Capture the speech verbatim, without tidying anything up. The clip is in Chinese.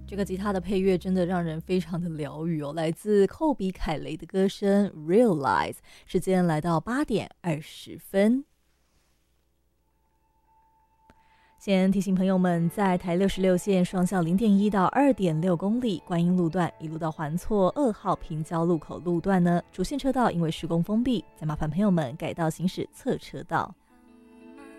这个吉他的配乐真的让人非常的疗愈哦，来自寇比凯雷的歌声 Realize。 时间来到八点二十分。先提醒朋友们，在台六十六线双向零点一到二点六公里观音路段一路到环错二号平交路口路段呢，主线车道因为施工封闭，再麻烦朋友们改道行驶侧车道。